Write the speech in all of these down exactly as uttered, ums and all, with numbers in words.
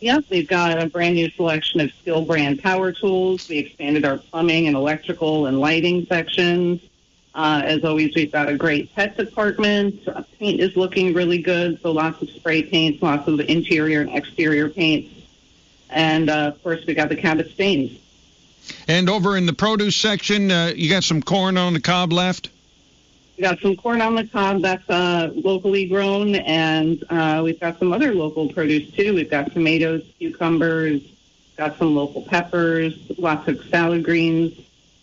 Yep, we've got a brand new selection of Skill brand power tools. We expanded our plumbing and electrical and lighting sections. Uh, as always, we've got a great pet department. Uh, paint is looking really good, so lots of spray paints, lots of interior and exterior paints. And, uh, of course, we got the Cabot stains. And over in the produce section, uh, you got some corn on the cob left? We got some corn on the cob that's uh, locally grown, and uh, we've got some other local produce, too. We've got tomatoes, cucumbers, got some local peppers, lots of salad greens.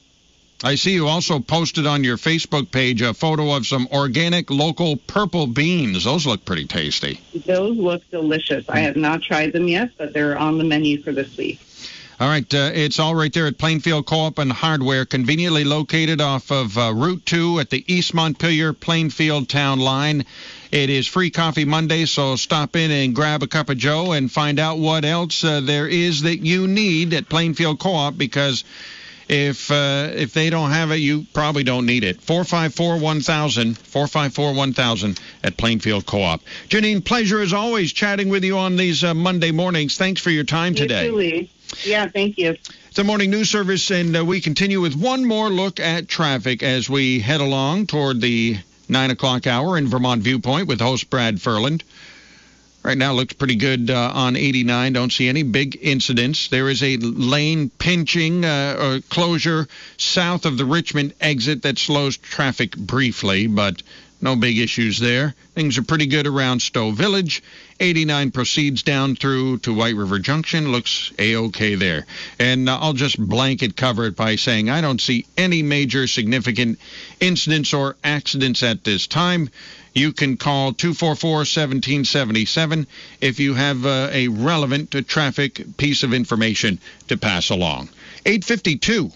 I see you also posted on your Facebook page a photo of some organic local purple beans. Those look pretty tasty. Those look delicious. I have not tried them yet, but they're on the menu for this week. All right, uh, it's all right there at Plainfield Co-op and Hardware, conveniently located off of uh, Route two at the East Montpelier Plainfield Town Line. It is Free Coffee Monday, so stop in and grab a cup of joe and find out what else uh, there is that you need at Plainfield Co-op, because If uh, if they don't have it, you probably don't need it. four five four, one thousand, four five four, one thousand at Plainfield Co-op. Janine, pleasure as always chatting with you on these uh, Monday mornings. Thanks for your time you today. Too, Lee. Yeah, thank you. It's the Morning News Service, and uh, we continue with one more look at traffic as we head along toward the nine o'clock hour in Vermont Viewpoint with host Brad Furland. Right now looks pretty good uh, on eighty-nine. Don't see any big incidents. There is a lane pinching uh, or closure south of the Richmond exit that slows traffic briefly, but no big issues there. Things are pretty good around Stowe Village. eighty-nine proceeds down through to White River Junction. Looks A-OK there. And uh, I'll just blanket cover it by saying I don't see any major significant incidents or accidents at this time. You can call two four four, one seven seven seven if you have uh, a relevant uh, traffic piece of information to pass along. eight fifty-two.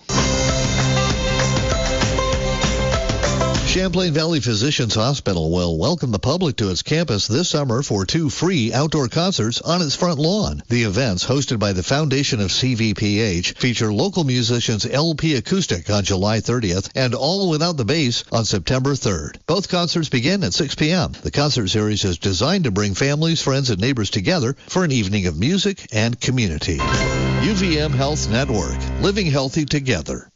Champlain Valley Physicians Hospital will welcome the public to its campus this summer for two free outdoor concerts on its front lawn. The events, hosted by the Foundation of C V P H, feature local musicians L P Acoustic on July thirtieth and All Without the Bass on September third. Both concerts begin at six p.m. The concert series is designed to bring families, friends, and neighbors together for an evening of music and community. U V M Health Network, living healthy together.